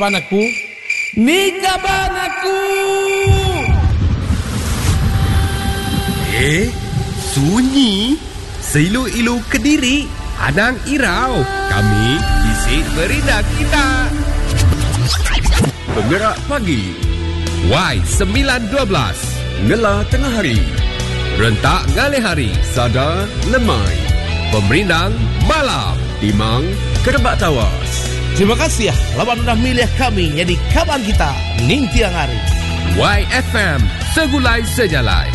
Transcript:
Panaku, ni kaban aku. Sunyi. Seilu-ilu Kediri, Anang Irau. Kami isi berita kita. Penggerak pagi. Y912. Ngela tengah hari. Rentak ngalih hari. Sadar lemai. Pemerindang malam. Timang kerebak tawas. Terima kasih ya, lawan dah milih kami jadi kaban kita ning tiang hari. YFM Segulai Sejalai.